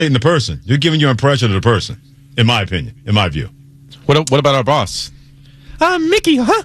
the person. You're giving your impression of the person, in my opinion, in my view. What about our boss? Mickey, huh?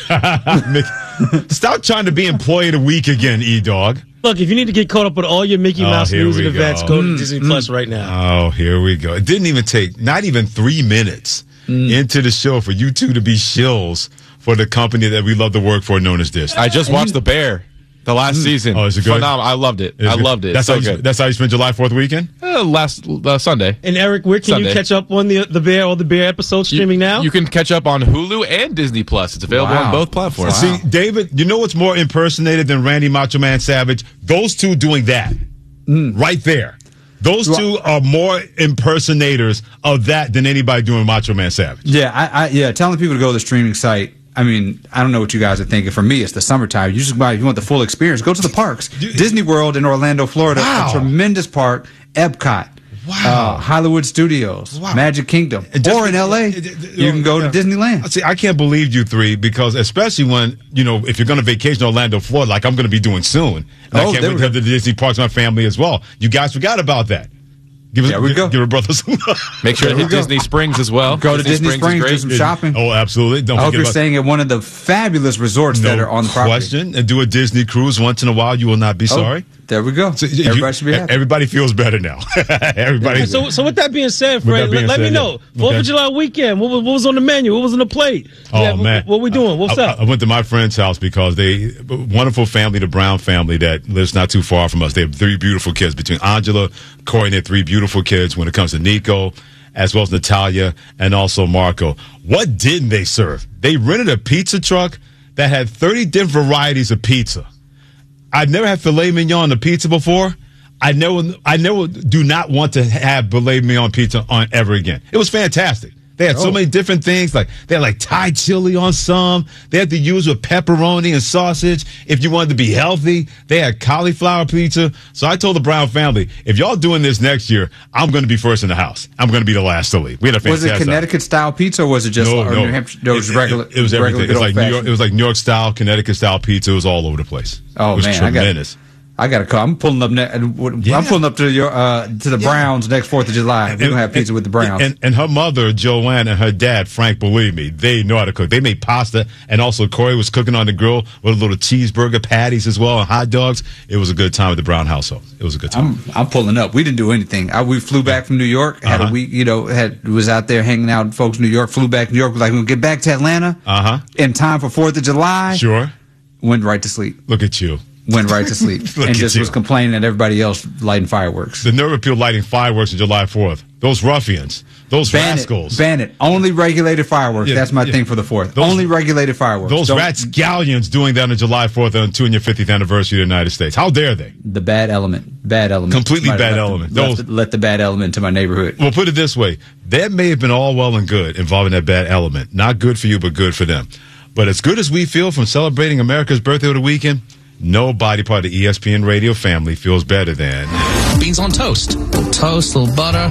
Stop trying to be employee of the week again, E-Dog. Look, if you need to get caught up with all your Mickey Mouse news and events, go to Disney Plus right now. Oh, here we go. It didn't even take, not even 3 minutes into the show for you two to be shills for the company that we love to work for, known as Dish. I just watched The Bear. The last season. Oh, is it good? Phenomenal. I loved it. I loved it. That's so how good. That's how you spent July 4th weekend? Last Sunday. And Eric, where can you catch up on the Bear, all the Bear episodes streaming now? You can catch up on Hulu and Disney Plus. It's available on both platforms. See, David, you know what's more impersonated than Randy Macho Man Savage? Those two doing that. Right there. Those two are more impersonators of that than anybody doing Macho Man Savage. Yeah, telling people to go to the streaming site. I mean, I don't know what you guys are thinking. For me, it's the summertime. You just if you want the full experience, go to the parks. Disney World in Orlando, Florida, a tremendous park. Epcot, Hollywood Studios, Magic Kingdom, or in LA, you can go to Disneyland. See, I can't believe you three because especially when, if you're going to vacation Orlando, Florida, like I'm going to be doing soon. And I can't wait to have the Disney parks with my family as well. You guys forgot about that. Give our brothers some Make sure to hit Disney Springs as well. Go to Disney Springs, do some shopping. Oh, absolutely. Don't I hope forget you're staying at one of the fabulous resorts that are on the property. Question. And do a Disney cruise once in a while. You will not be sorry. There we go. So everybody should be happy. Everybody feels better now. Everybody. So with that being said, Fred, let me know. 4th of July weekend, what was on the menu? What was on the plate? Man. What we doing? What's up? I went to my friend's house because wonderful family, the Brown family that lives not too far from us. They have 3 beautiful kids between Angela, Corey, and their 3 beautiful kids when it comes to Nico, as well as Natalia, and also Marco. What didn't they serve? They rented a pizza truck that had 30 different varieties of pizza. I'd never had filet mignon on the pizza before. I never do not want to have filet mignon pizza on ever again. It was fantastic. They had so many different things. Like they had Thai chili on some. They had to use with pepperoni and sausage. If you wanted to be healthy, they had cauliflower pizza. So I told the Brown family, if y'all doing this next year, I'm going to be first in the house. I'm going to be the last to leave. We had a fantastic Was it Connecticut style pizza or was it just no. New Hampshire? No, it was regular. It was everything. It was like New York. It was like New York style, Connecticut style pizza. It was all over the place. Oh it was man, tremendous. I got to call. I'm pulling up. I'm pulling up to the Browns next 4th of July. We're gonna have pizza with the Browns. And her mother, Joanne, and her dad, Frank, believe me, they know how to cook. They made pasta, and also Corey was cooking on the grill with little cheeseburger patties as well and hot dogs. It was a good time at the Brown household. It was a good time. I'm pulling up. We didn't do anything. We flew back from New York. Had a week. Was out there hanging out with folks in New York. Flew back to New York. Was like, we'll get back to Atlanta. In time for 4th of July. Sure. Went right to sleep. Look at you. Went right to sleep and just was complaining at everybody else lighting fireworks. The nerve of people lighting fireworks on July 4th. Those ruffians. Those rascals. Ban it. Only regulated fireworks. That's my thing for the 4th. Only regulated fireworks. Those rapscallions doing that on July 4th on 250th anniversary of the United States. How dare they? The bad element. Bad element. Completely bad element. Let the bad element into my neighborhood. Well, put it this way. That may have been all well and good involving that bad element. Not good for you, but good for them. But as good as we feel from celebrating America's birthday over the weekend, no body part of the ESPN radio family feels better than beans on toast. Toast, little butter.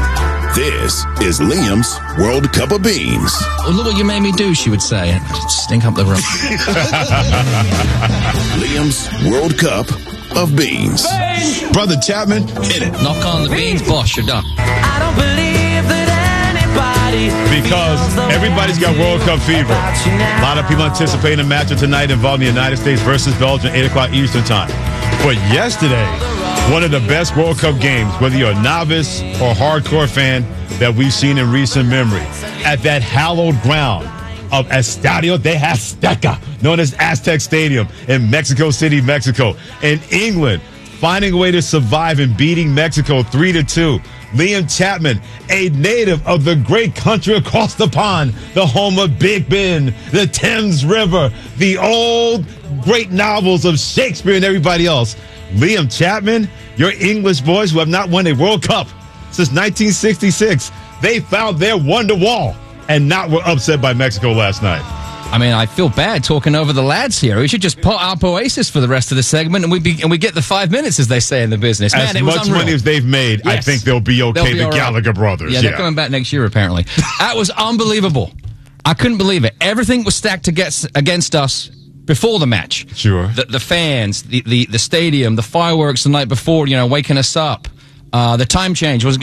This is Liam's World Cup of Beans. Oh, look what you made me do, she would say. Stink up the room. Liam's World Cup of Beans. Brother Chapman, hit it. Knock on the beans, boss, you're done. I don't believe that because everybody's got World Cup fever. A lot of people anticipating a match tonight involving the United States versus Belgium, 8 o'clock Eastern time. But yesterday, one of the best World Cup games, whether you're a novice or hardcore fan, that we've seen in recent memory, at that hallowed ground of Estadio de Azteca, known as Aztec Stadium in Mexico City, Mexico. And England finding a way to survive and beating Mexico 3-2. Liam Chapman, a native of the great country across the pond, the home of Big Ben, the Thames River, the old great novels of Shakespeare and everybody else. Liam Chapman, your English boys who have not won a World Cup since 1966, they found their wonder wall and were upset by Mexico last night. I mean, I feel bad talking over the lads here. We should just put up Oasis for the rest of the segment, and we get the 5 minutes, as they say in the business. Man, as much money as they've made, yes. I think they'll be okay. The Gallagher brothers. Yeah, they're coming back next year, apparently. That was unbelievable. I couldn't believe it. Everything was stacked against us before the match. Sure. The fans, the stadium, the fireworks the night before, waking us up. The time change was